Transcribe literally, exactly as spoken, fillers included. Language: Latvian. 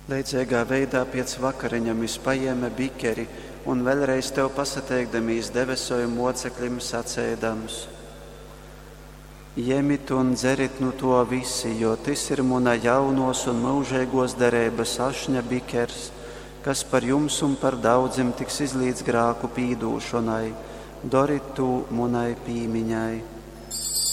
Leidzīgā veidā piec vakariņam izpaieme bikeri, un vēlreiz tev pasateikdamīs debesoju mocekļiem sacēdams. Jemit un dzerit nu to visi, jo tas ir muna jaunos un mūžēgos derības ašņa bikers, kas par jums un par daudziem tiks izlīdz grāku pīdūšanai, dorit tu munai pīmiņai.